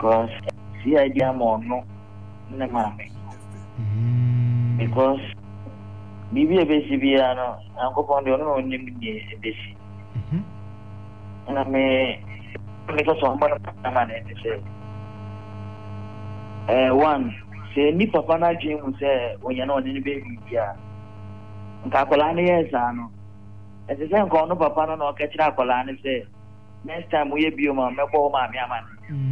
because see idea more no na mame because bibi ebesibia no ankopon de no nim ni ebesi na me because so mbona na ne say one say ni papa na dream say onya na oni baby dia nka kola ne yesa no ese say nko no papa no o ka kira kola ne say next time we bio ma mebo ma me ama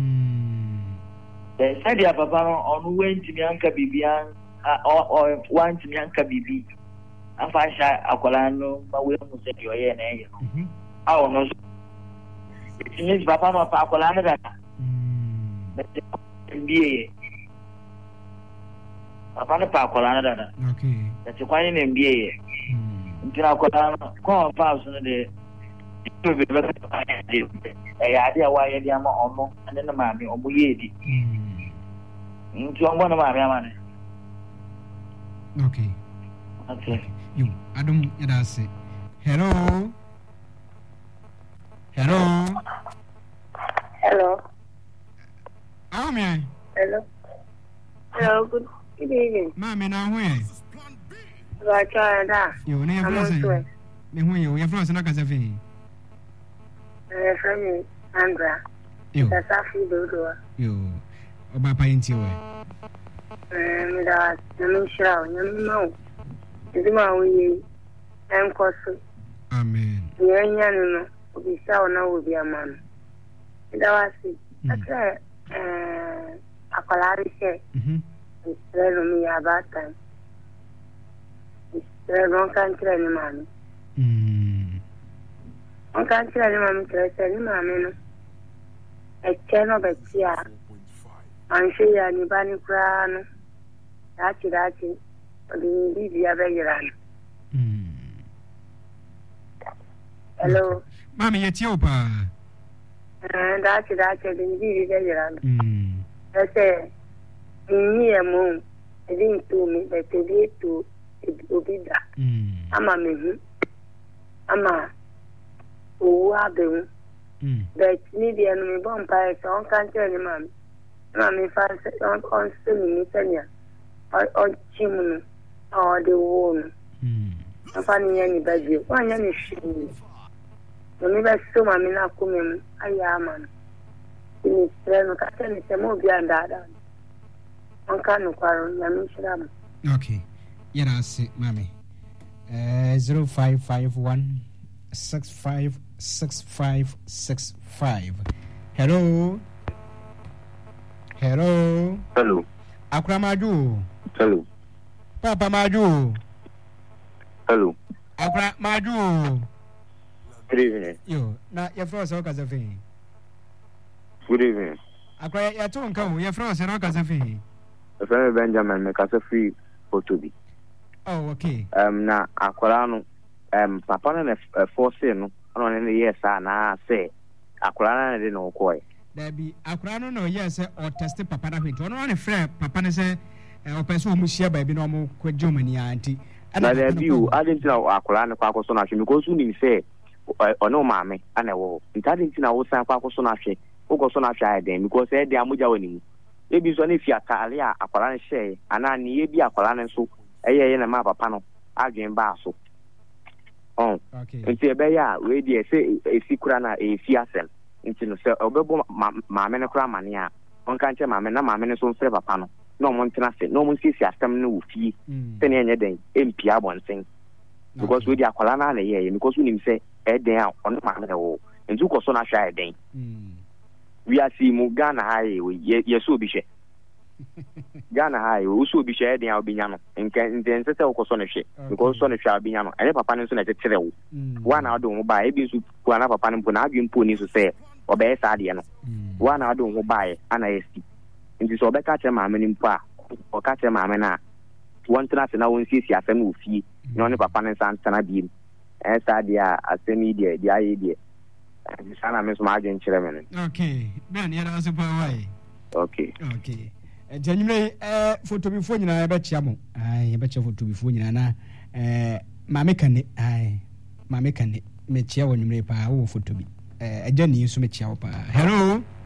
say dia papa no onu wenti mi anka bibia o want mi anka bibi afa sha akola no ma we mu say yo ye na ye no awo no it means papa no pa akola ne da MBA papa no pa akola ne da okay that's why in MBA ntina akola no ko pa so no de ya dia wa ye dia ma omo ande na ma mi omo ye di nti ombo na ma mi amane okay you adum ida say hello Amen. Hello, good evening. Mama, na hu e. Ba cha da. Yo, na France. Me hu yo, France na ka se fe. From Andra. Yo. That's afi do. Yo. Oba pa yenti we. Me da, na shira, na no. Ndi ma wi en koso. Amen. Ye nya no, obi sa ona obi amano. Da wasi. Atra akolari se. Israel mi abata. Israel non kan tira ni mami. On kan tira ni mami tira ni mami no. Ekeno betia. Anshi ya ni bani krano. Dachi. Odi bibi abegiran. Hello. Mami yeti opa. Dachi di bibi abegiran. Ese ni emu edin to mi betedi to obida. Ama mehu. Ama owu abemu. But ni dia no me bon pa e on kan tell ni mami. Mami fa on se ni tania. O chimu o de wo no. Afa ni ni baje. Wa nya ni shi. No me ba so mami na ko memu aya ama no. Ni streno ka tell ni se mo bi andada. On kan no kwaro nya mi shiramu. Okay. Yena se mami. 0551 656565. Hello. Akura Maju. Hello. Papa Maju. Hello. Akura Maju. Good evening. Yo, na your friends are kazafi. Good evening. Akura ya tu nka your friends are kazafi. Friend Benjamin me kazafi Otobi. Oh, okay. Na akwara no papa na force no ono ne yes na say akwara na de no koy. There be akwara no yes or test papa na hwet. Ono na friend papa ne say o person mu share ba bi no mo kwa Germany anti. Na there be you adentina akwara no kwa akoso na hwe because you need say ono maame ana wo. Ntadentina wo san kwa akoso na hwe. Ogoso na hwe aden because e de amoja wani mu. E bi so na fi atale a akwara ne share ana ne ye bi akwara ne so eye na ma papa no adwen ba so okay nti ebe ya we die se esikura na efi asem nti no se obebo maame ne kura mane a on kan che maame na maame ne so mfre papa no na o montena se na o monsisi asem no wo fie se ne enye den empia bonsen because we die akwala na na ye because we nim se eden a on maame ne wo nti ko so na hwa eden we asi mu Ghana ha ye so bi hwe Ghana high, also be shared in Albiniano, and can then settle for son of shit, because son of Albiniano, and if a panel at a trail. 1 hour don't buy a bill to another panel pony to say, or bear Sadiano. 1 hour don't buy an IST. And this all the catcher mamma in pa, or catcher mamma. One to us and I won't see a family fee, none of a panel and sana beam. As Sadia, as the media, the idea. And the son of Miss Margin Chairman. Okay, then you're also away. Okay. January photo before you know about Chamo. I bet you photo before you know. Mamma can me chia when you may power photo be. A journey you so much. Hello.